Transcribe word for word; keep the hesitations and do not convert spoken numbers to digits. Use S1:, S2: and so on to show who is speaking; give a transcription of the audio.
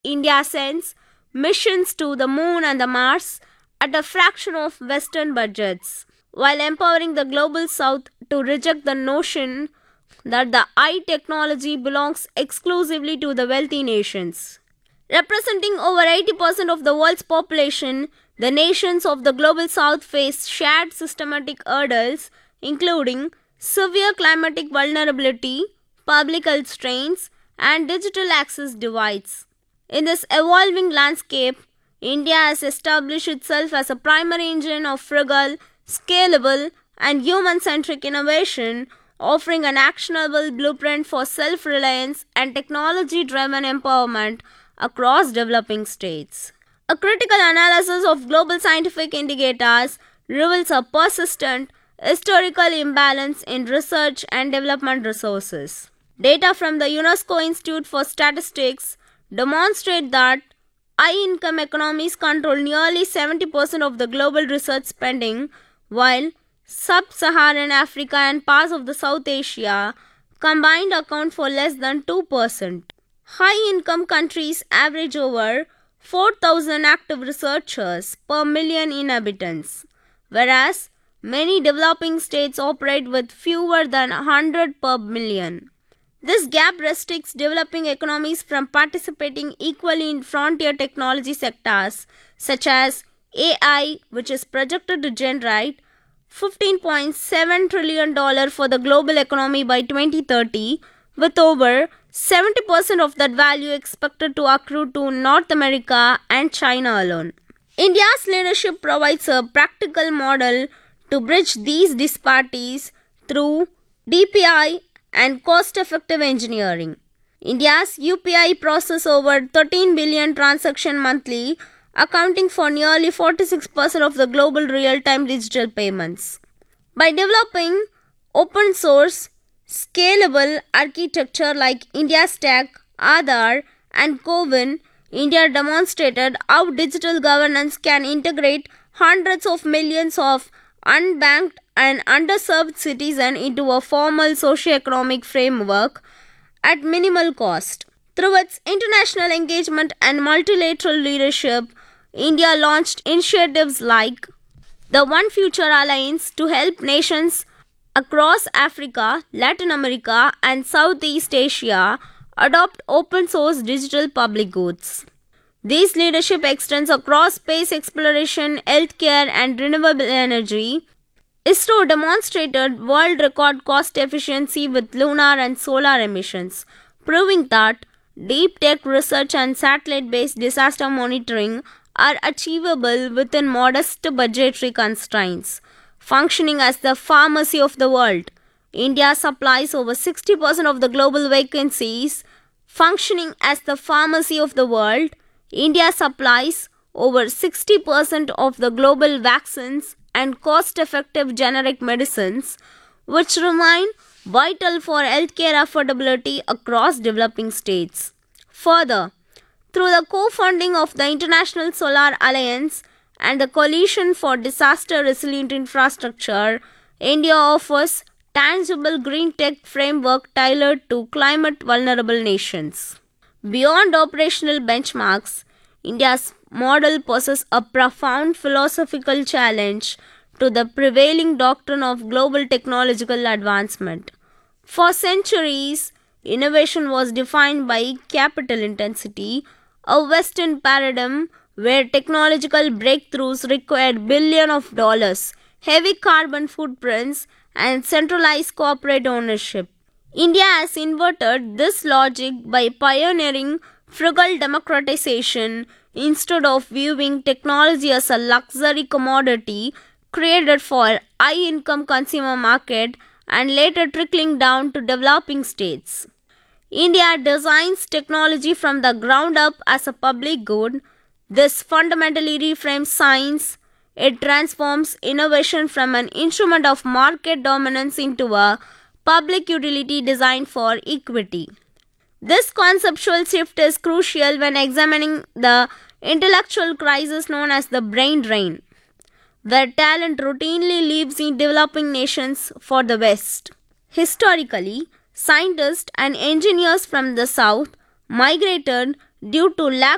S1: India sends missions to the moon and the Mars at a fraction of Western budgets, while empowering the global South to reject the notion that the high technology belongs exclusively to the wealthy nations. Representing over eighty percent of the world's population, the nations of the global South face shared systematic hurdles, including severe climatic vulnerability, public health strains, and digital access divides. In this evolving landscape, India has established itself as a primary engine of frugal, scalable, and human-centric innovation, offering an actionable blueprint for self-reliance and technology-driven empowerment across developing states. A critical analysis of global scientific indicators reveals a persistent historical imbalance in research and development resources. Data from the UNESCO Institute for Statistics demonstrate that high-income economies control nearly seventy percent of the global research spending, while Sub-Saharan Africa and parts of the South Asia combined account for less than two percent. High-income countries average over four thousand active researchers per million inhabitants, whereas many developing states operate with fewer than one hundred per million. This gap restricts developing economies from participating equally in frontier technology sectors such as A I, which is projected to generate fifteen point seven trillion dollars for the global economy by twenty thirty, with over seventy percent of that value expected to accrue to North America and China alone. India's leadership provides a practical model to bridge these disparities through D P I and cost-effective engineering. India's U P I processes over thirteen billion transactions monthly, accounting for nearly forty-six percent of the global real-time digital payments. By developing open-source, scalable architecture like India Stack, Aadhaar, and CoWIN, India demonstrated how digital governance can integrate hundreds of millions of unbanked and underserved citizens into a formal socio-economic framework at minimal cost. Through its international engagement and multilateral leadership, India launched initiatives like the One Future Alliance to help nations across Africa, Latin America, and Southeast Asia adopt open-source digital public goods. This leadership extends across space exploration, healthcare, and renewable energy. ISRO demonstrated world record cost efficiency with lunar and solar emissions, proving that deep tech research and satellite-based disaster monitoring are achievable within modest budgetary constraints. Functioning as the pharmacy of the world, India supplies over sixty percent of the global vacancies. Functioning as the pharmacy of the world, India supplies over sixty percent of the global vaccines and cost-effective generic medicines, which remain vital for healthcare affordability across developing states. Further, through the co-funding of the International Solar Alliance and the Coalition for Disaster-Resilient Infrastructure, India offers tangible green tech framework tailored to climate-vulnerable nations. Beyond operational benchmarks, India's model poses a profound philosophical challenge to the prevailing doctrine of global technological advancement. For centuries, innovation was defined by capital intensity, a Western paradigm where technological breakthroughs required billions of dollars, heavy carbon footprints, and centralized corporate ownership. India has inverted this logic by pioneering frugal democratization instead of viewing technology as a luxury commodity created for high-income consumer market and later trickling down to developing states. India designs technology from the ground up as a public good. This fundamentally reframes science. It transforms innovation from an instrument of market dominance into a public utility designed for equity. This conceptual shift is crucial when examining the intellectual crisis known as the brain drain, where talent routinely leaves in developing nations for the West. Historically, scientists and engineers from the South migrated due to lack